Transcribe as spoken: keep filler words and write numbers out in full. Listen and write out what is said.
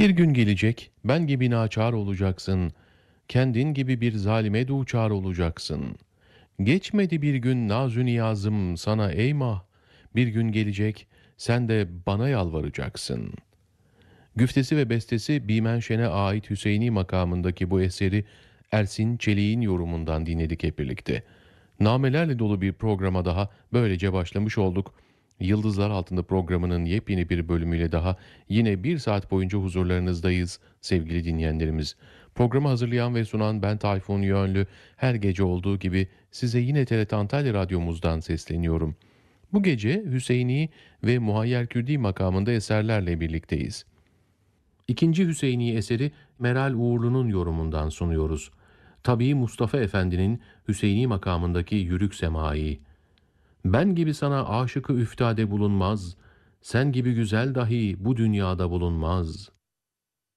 Bir gün gelecek, ben gibi naçar olacaksın. Kendin gibi bir zalime duçar olacaksın. Geçmedi bir gün nazü niyazım sana ey mah. Bir gün gelecek, sen de bana yalvaracaksın. Güftesi ve bestesi Bimenşen'e ait Hüseyini makamındaki bu eseri Ersin Çelik'in yorumundan dinledik hep birlikte. Namelerle dolu bir programa daha böylece başlamış olduk. Yıldızlar Altında programının yepyeni bir bölümüyle daha yine bir saat boyunca huzurlarınızdayız sevgili dinleyenlerimiz. Programı hazırlayan ve sunan ben Tayfun Yönlü. Her gece olduğu gibi size yine T R T Antalya Radyomuzdan sesleniyorum. Bu gece Hüseyini ve Muhayyer Kürdi makamında eserlerle birlikteyiz. İkinci Hüseyini eseri Meral Uğurlu'nun yorumundan sunuyoruz. Tabii Mustafa Efendi'nin Hüseyini makamındaki Yürük Semai. Ben gibi sana aşıkı üftade bulunmaz, sen gibi güzel dahi bu dünyada bulunmaz.